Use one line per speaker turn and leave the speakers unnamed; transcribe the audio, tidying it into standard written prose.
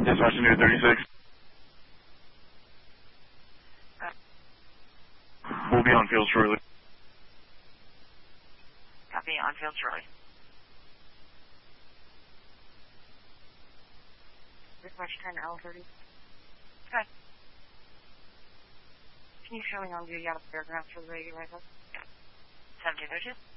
Dispatch near 36. We'll be on field shortly.
Copy, on field shortly. Dispatch 10L30. Okay. Can you show me on duty out of the fairgrounds for the radio rifle? 7232.